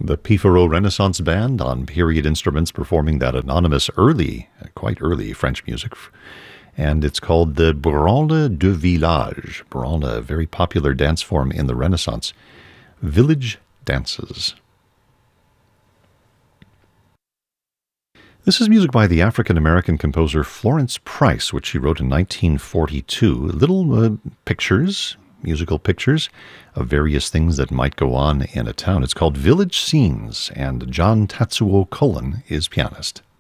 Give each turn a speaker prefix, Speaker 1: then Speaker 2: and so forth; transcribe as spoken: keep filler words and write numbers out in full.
Speaker 1: The Pifaro Renaissance Band on period instruments performing that anonymous early, quite early French music. And it's called the Branle de Village. Branle, a very popular dance form in the Renaissance. Village dances. This is music by the African-American composer Florence Price, which she wrote in nineteen forty-two. Little uh, pictures, musical pictures of various things that might go on in a town. It's called Village Scenes, and John Tatsuo Cullen is pianist.